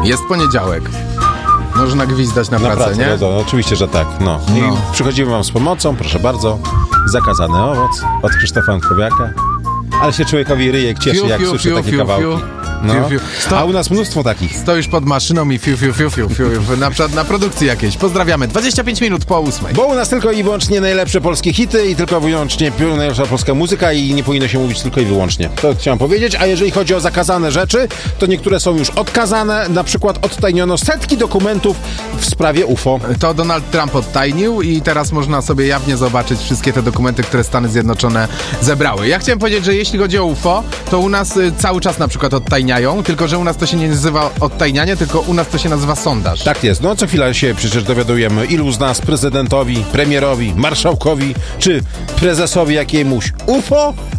Jest poniedziałek. Można gwizdać na pracę, nie? No, oczywiście, że tak. No. I przychodzimy wam z pomocą, proszę bardzo. Zakazany owoc od Krzysztofa Antkowiaka. Ale się człowiekowi ryjek cieszy, jak słyszy takie kawałki. No. A u nas mnóstwo takich. Stoisz pod maszyną i fiu. Na przykład na produkcji jakiejś. Pozdrawiamy. 25 minut po 8. Bo u nas tylko i wyłącznie najlepsze polskie hity i tylko wyłącznie najlepsza polska muzyka i nie powinno się mówić tylko i wyłącznie. To chciałem powiedzieć. A jeżeli chodzi o zakazane rzeczy, to niektóre są już odkazane. Na przykład odtajniono setki dokumentów w sprawie UFO. To Donald Trump odtajnił i teraz można sobie jawnie zobaczyć wszystkie te dokumenty, które Stany Zjednoczone zebrały. Ja chciałem powiedzieć, że jeśli chodzi o UFO, to u nas cały czas na przykład odtajniają, tylko że u nas to się nie nazywa odtajnianie, tylko u nas to się nazywa sondaż. Tak jest. No co chwila się przecież dowiadujemy, ilu z nas prezydentowi, premierowi, marszałkowi czy prezesowi jakiemuś UFO